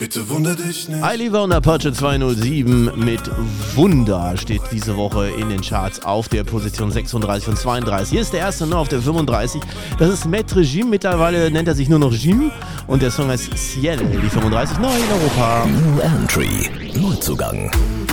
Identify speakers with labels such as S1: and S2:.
S1: Bitte wundere dich nicht.
S2: Eiliver und Apache 207 mit Wunder steht diese Woche in den Charts auf der Position 36 und 32. Hier ist der erste noch auf der 35. Das ist Maître Jim. Mittlerweile nennt er sich nur noch Jim. Und der Song heißt Ciel, die 35 neu in Europa.
S3: New Entry, Neuzugang.